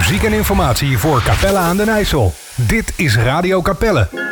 muziek en informatie voor Capelle aan den IJssel. Dit is Radio Capelle.